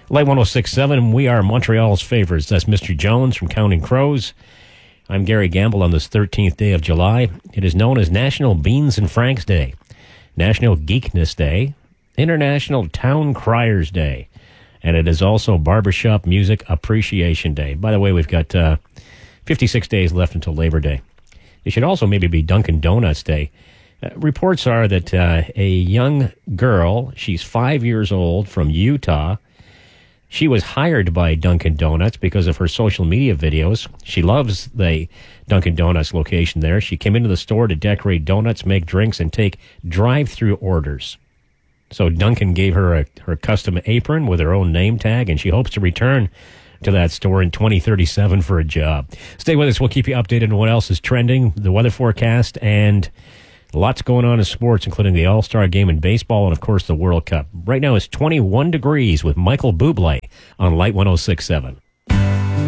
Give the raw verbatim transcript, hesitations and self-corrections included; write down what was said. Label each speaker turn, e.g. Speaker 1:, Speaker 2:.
Speaker 1: Light one oh six point seven, we are Montreal's favorites. That's Mister Jones from Counting Crows. I'm Gary Gamble on this thirteenth day of July. It is known as National Beans and Franks Day, National Geekness Day, International Town Criers Day, and it is also Barbershop Music Appreciation Day. By the way, we've got uh, fifty-six days left until Labor Day. It should also maybe be Dunkin' Donuts Day. Uh, reports are that uh, a young girl, she's five years old, from Utah, she was hired by Dunkin' Donuts because of her social media videos. She loves the Dunkin' Donuts location there. She came into the store to decorate donuts, make drinks, and take drive-through orders. So Dunkin' gave her a, her custom apron with her own name tag, and she hopes to return to that store in twenty thirty-seven for a job. Stay with us. We'll keep you updated on what else is trending, the weather forecast, and lots going on in sports, including the All-Star Game in baseball and, of course, the World Cup. Right now it's twenty-one degrees with Michael Bublé on Light one oh six point seven.